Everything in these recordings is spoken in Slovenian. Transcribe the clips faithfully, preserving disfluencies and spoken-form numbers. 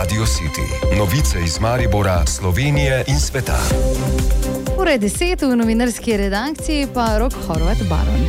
Radio City. Novice iz Maribora, Slovenije in sveta. Ura je deset, v novinarski redakciji pa Rok Horvat Baron.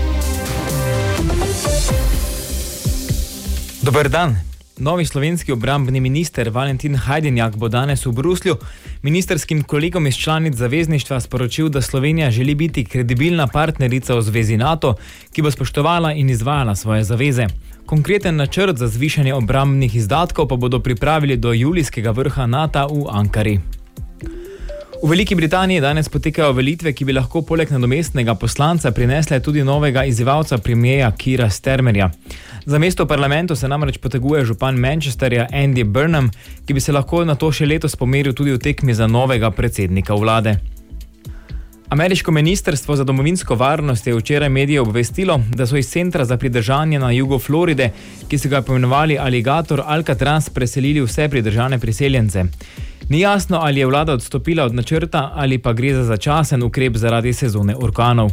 Dober dan. Novi slovenski obrambni minister Valentin Hajdinjak bo danes v Bruslju ministrskim kolegom iz članic zavezništva sporočil, da Slovenija želi biti kredibilna partnerica v zvezi NATO, ki bo spoštovala in izvajala svoje zaveze. Konkreten načrt za zvišanje obrambnih izdatkov pa bodo pripravili do julijskega vrha NATO v Ankari. V Veliki Britaniji danes potekajo volitve, ki bi lahko poleg nadomestnega poslanca prinesle tudi novega izzivalca premierja Keira Starmerja. Za mesto v parlamentu se namreč poteguje župan Manchesterja Andy Burnham, ki bi se lahko na to še letos pomeril tudi v tekmi za novega predsednika vlade. Ameriško ministrstvo za domovinsko varnost je včeraj medije obvestilo, da so iz centra za pridržanje na jugu Floride, ki so ga poimenovali Aligator Alcatraz, preselili vse pridržane priseljence. Ni jasno, ali je vlada odstopila od načrta ali pa gre za začasen ukrep zaradi sezone orkanov.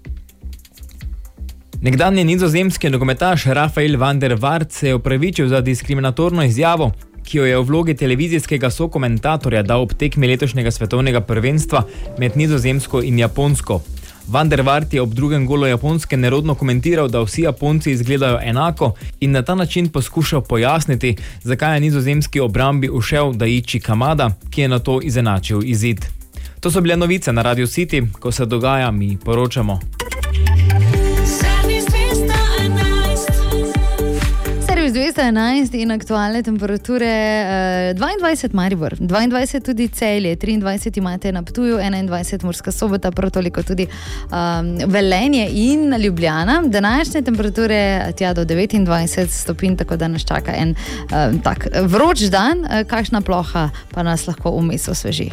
Nekdanji nizozemski nogometaš Rafael van der Vaart se je opravičil za diskriminatorno izjavo, ki jo je v vlogi televizijskega sokomentatorja dal ob tekmi letošnjega svetovnega prvenstva med Nizozemsko in Japonsko. Van der Vaart je ob drugem golu Japonske nerodno komentiral, da vsi Japonci izgledajo enako in na ta način poskušal pojasniti, zakaj je nizozemski obrambi ušel Daichi Kamada, ki je na to izenačil izid. To so bile novice na Radio City, ko se dogaja, mi poročamo. dvesto enajst in aktualne temperature eh, dvaindvajset Maribor, dvaindvajset tudi Celje, triindvajset imate na Ptuju, enaindvajset Murska Sobota, prav toliko tudi um, Velenje in Ljubljana. Današnje temperature tja do devetindvajset stopinj, tako da nas čaka en um, tak vroč dan, kakšna ploha pa nas lahko vmes osveži.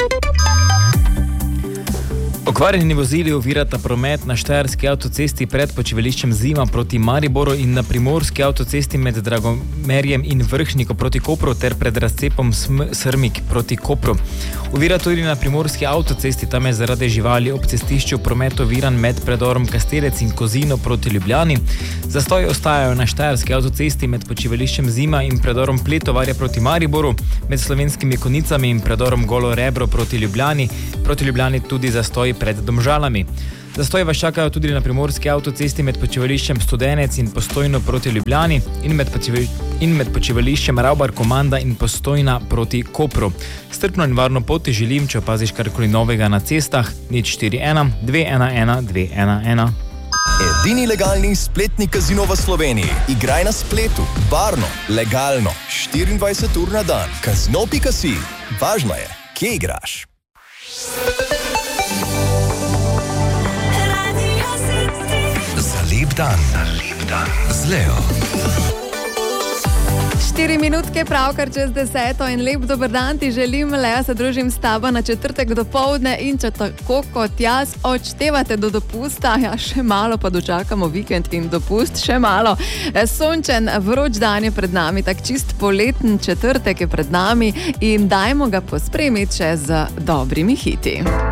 Okvarjeni vozili ovirata promet na Štajerski avtocesti pred počivališčem Zima proti Mariboru in na Primorski avtocesti med Dragomerjem in Vrhniko proti Kopru ter pred razcepom Srmik proti Kopru. Ovira tudi na Primorski avtocesti, tam je zaradi živali ob cestišču promet oviran med predorom Kastelec in Kozino proti Ljubljani. Zastoji ostajajo na Štajerski avtocesti med počivališčem Zima in predorom Pletovarja proti Mariboru, med Slovenskimi Konicami in predorom Golo Rebro proti Ljubljani, proti Ljubljani tudi zastoji pred Domžalami. Zastoji vas čakajo tudi na Primorski avtocesti med počivališčem Studenec in Postojno proti Ljubljani in med, počivali, in med počivališčem Ravbar Komanda in Postojna proti Kopru. Strpno in varno pot ti želim, če opaziš karkoli novega na cestah, nič štiri ena dve ena ena dve ena ena. Edini legalni spletni kazino v Sloveniji. Igraj na spletu, varno, legalno, štiriindvajset ur na dan. Kazino pika si. Važno je, kje igraš. Za lep dan, za lep dan z Leo. Štiri minutke pravkar čez deseto in lep dober dan ti želim, Lea, se družim s tabo na četrtek dopoldne in če tako kot jaz odštevate do dopusta, ja, še malo pa dočakamo vikend in dopust, še malo. Sončen, vroč dan je pred nami, tak čist poleten četrtek je pred nami in dajmo ga pospremiti še z dobrimi hiti.